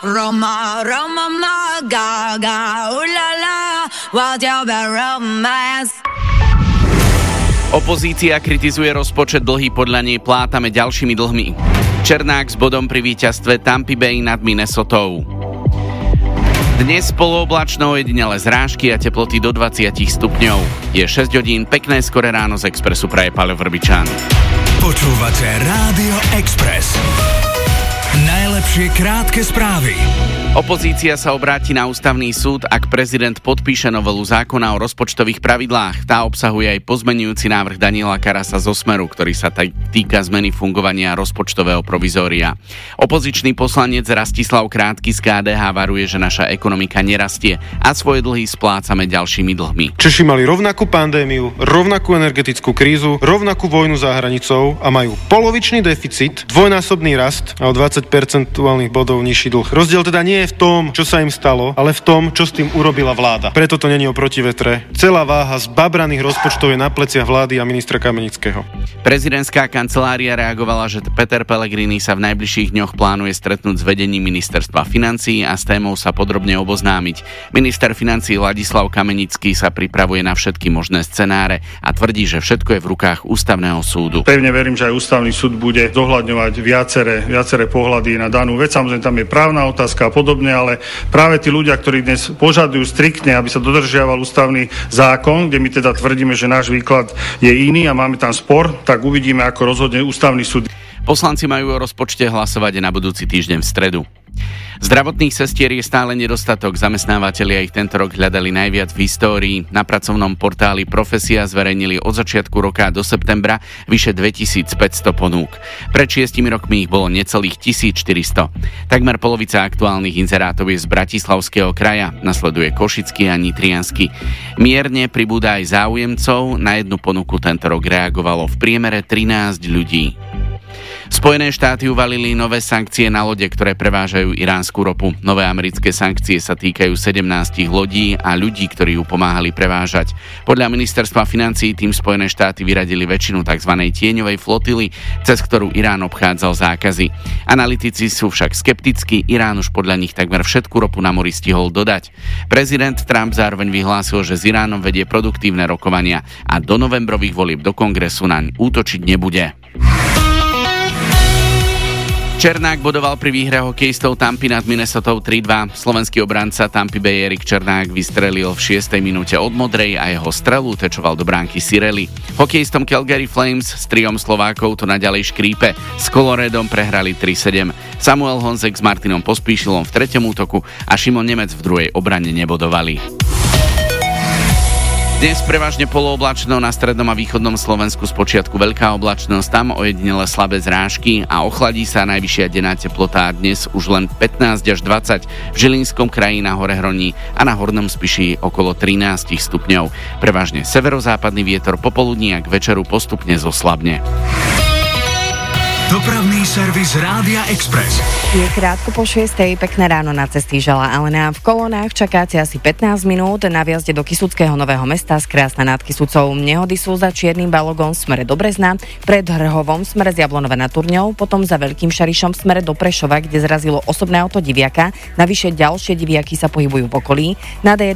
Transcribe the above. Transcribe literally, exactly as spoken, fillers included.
Roma, Roma, ma, ga, ga, ooh la la, what's your bad romance? Opozícia kritizuje rozpočet dlhý, podľa nej plátame ďalšími dlhmi. Černák s bodom pri víťazstve Tampa Bay nad Minnesotou. Dnes polooblačno, ojedinele zrážky a teploty do dvadsať stupňov. Je šesť hodín, pekné skoré ráno z Expressu praje Paľo Vrbičan. Počúvate Rádio Express. Najlepšie krátke správy. Opozícia sa obráti na ústavný súd, ak prezident podpíše novelu zákona o rozpočtových pravidlách. Tá obsahuje aj pozmenujúci návrh Daniela Karasa zo Smeru, ktorý sa týka zmeny fungovania rozpočtového provizória. Opozičný poslanec Rastislav Krátky z ká dé há varuje, že naša ekonomika nerastie a svoje dlhy splácame ďalšími dlhmi. Češi mali rovnakú pandémiu, rovnakú energetickú krízu, rovnakú vojnu za hranicou a majú polovičný deficit, dvojnásobný rast a o dvadsať percentuálnych bodov nižší dlh. Rozdiel teda nie je v tom, čo sa im stalo, ale v tom, čo s tým urobila vláda. Preto to není o protivetre. Celá váha z babraných rozpočtov je na pleciach vlády a ministra Kamenického. Prezidentská kancelária reagovala, že Peter Pellegrini sa v najbližších dňoch plánuje stretnúť s vedením ministerstva financií a s témou sa podrobne oboznámiť. Minister financií Ladislav Kamenický sa pripravuje na všetky možné scenáre a tvrdí, že všetko je v rukách ústavného súdu. Pevne verím, že aj ústavný súd bude zohľadňovať viaceré, viaceré pohľady na danú vec. Samozrejme, tam je právna otázka a podobne, ale práve tí ľudia, ktorí dnes požadujú striktne, aby sa dodržiaval ústavný zákon, kde my teda tvrdíme, že náš výklad je iný a máme tam spor, tak uvidíme, ako rozhodne ústavný súd. Poslanci majú o rozpočte hlasovať na budúci týždeň v stredu. Zdravotných sestier je stále nedostatok. Zamestnávateľia ich tento rok hľadali najviac v histórii. Na pracovnom portáli Profesia zverejnili od začiatku roka do septembra vyše dvetisícpäťsto ponúk. Pred šiestimi rokmi ich bolo necelých tisícštyristo. Takmer polovica aktuálnych inzerátov je z Bratislavského kraja, nasleduje Košický a Nitriansky. Mierne pribúda aj záujemcov, na jednu ponuku tento rok reagovalo v priemere trinásť ľudí. Spojené štáty uvalili nové sankcie na lode, ktoré prevážajú iránsku ropu. Nové americké sankcie sa týkajú sedemnásť lodí a ľudí, ktorí ju pomáhali prevážať. Podľa ministerstva financií tým Spojené štáty vyradili väčšinu tzv. Tieňovej flotily, cez ktorú Irán obchádzal zákazy. Analytici sú však skeptickí, Irán už podľa nich takmer všetku ropu na mori stihol dodať. Prezident Trump zároveň vyhlásil, že s Iránom vedie produktívne rokovania a do novembrových volieb do kongresu naň útočiť nebude. Černák bodoval pri výhre hokejistov Tampy nad Minnesotou tri dva. Slovenský obranca Tampy Bay Erik Černák vystrelil v šiestej minúte od modrej a jeho strelu tečoval do bránky Cirelli. Hokejistom Calgary Flames s triom Slovákov to naďalej škrípe. S Coloradom prehrali tri sedem. Samuel Honzek s Martinom Pospíšilom v treťom útoku a Šimon Nemec v druhej obrane nebodovali. Dnes prevažne polooblačno, na strednom a východnom Slovensku spočiatku veľká oblačnosť, tam ojedinele slabé zrážky a ochladí sa. Najvyššia denná teplota dnes už len pätnásť až dvadsať, v Žilinskom kraji na Horehroní a na Hornom Spiši okolo trinásť stupňov. Prevažne severozápadný vietor, popoludní a k večeru postupne zoslabne. Dopravný servis Rádia Express. Je krátko po šiestej, pekné ráno, na cesty žala Alena. V kolónach čakáte asi pätnásť minút na vjazde do Kysuckého Nového Mesta z Krásna nad Kysucou. Nehody sú za Čiernym Balogom v smere do Brezna, pred Hrhovom v smere z Jablonova nad Turňou, potom za Veľkým Šarišom v smere do Prešova, kde zrazilo osobné auto diviaka. Navyše ďalšie diviaky sa pohybujú v okolí. Na dé